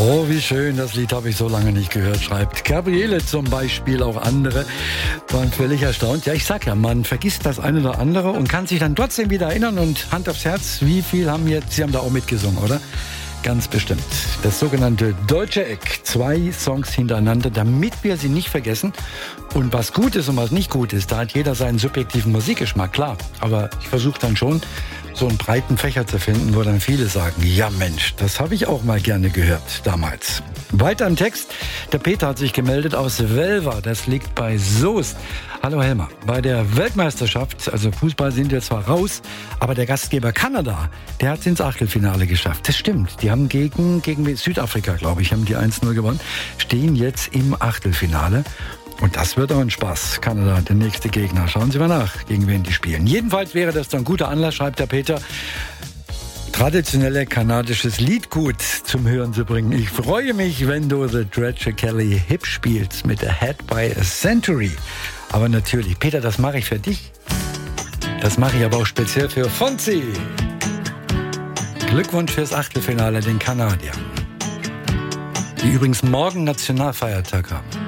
Oh, wie schön, das Lied habe ich so lange nicht gehört, schreibt Gabriele zum Beispiel. Auch andere waren völlig erstaunt. Ja, ich sag ja, man vergisst das eine oder andere und kann sich dann trotzdem wieder erinnern. Und Hand aufs Herz, wie viel haben jetzt, Sie haben da auch mitgesungen, oder? Ganz bestimmt. Das sogenannte Deutsche Eck. 2 Songs hintereinander, damit wir sie nicht vergessen. Und was gut ist und was nicht gut ist, da hat jeder seinen subjektiven Musikgeschmack, klar. Aber ich versuche dann schon, so einen breiten Fächer zu finden, wo dann viele sagen, ja Mensch, das habe ich auch mal gerne gehört damals. Weiter im Text. Der Peter hat sich gemeldet aus Welver. Das liegt bei Soest. Hallo Helmer. Bei der Weltmeisterschaft, also Fußball sind wir zwar raus, aber der Gastgeber Kanada, der hat es ins Achtelfinale geschafft. Das stimmt. Die haben gegen Südafrika, glaube ich, haben die 1-0 gewonnen, stehen jetzt im Achtelfinale. Und das wird auch ein Spaß. Kanada, der nächste Gegner. Schauen Sie mal nach, gegen wen die spielen. Jedenfalls wäre das dann ein guter Anlass, schreibt der Peter, traditionelle kanadisches Liedgut zum Hören zu bringen. Ich freue mich, wenn du The Dredger Kelly Hip spielst mit Ahead by a Century. Aber natürlich, Peter, das mache ich für dich. Das mache ich aber auch speziell für Fonzi. Glückwunsch fürs Achtelfinale, den Kanadiern, die übrigens morgen Nationalfeiertag haben.